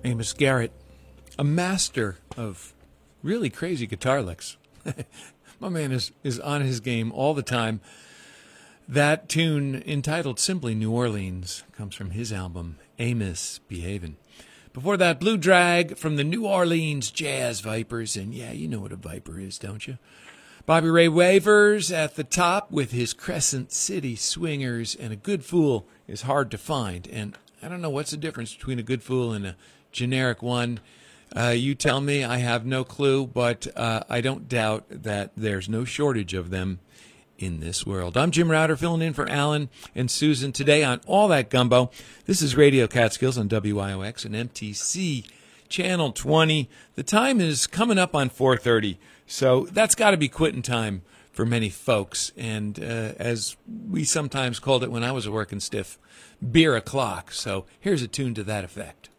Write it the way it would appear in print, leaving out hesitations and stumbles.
Amos Garrett, a master of really crazy guitar licks. My man is on his game all the time. That tune, entitled simply New Orleans, comes from his album, Amos Behavin'. Before that, Blue Drag from the New Orleans Jazz Vipers. And yeah, you know what a Viper is, don't you? Bobby Ray Wavers at the top with his Crescent City Swingers. And a good fool is hard to find. And I don't know what's the difference between a good fool and a generic one. You tell me, I have no clue, but I don't doubt that there's no shortage of them in this world. I'm Jim Router, filling in for Alan and Susan today on All That Gumbo. This is Radio Catskills on WIOX and MTC Channel 20. The time is coming up on 4:30, so that's got to be quitting time for many folks. And as we sometimes called it when I was a working stiff, beer o'clock. So here's a tune to that effect.